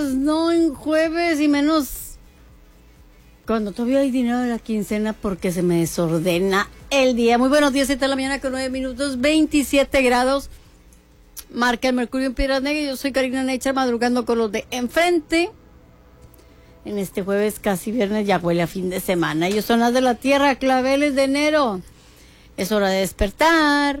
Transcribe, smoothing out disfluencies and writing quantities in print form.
No en jueves y menos cuando todavía hay dinero de la quincena porque se me desordena el día. Muy buenos días, 7 de la mañana con 9 minutos, 27 grados. Marca el mercurio en Piedras Negras. Yo soy Karina Necha, madrugando con los de enfrente. En este jueves, casi viernes, ya huele a fin de semana. Ellos son las de la tierra, claveles de enero. Es hora de despertar.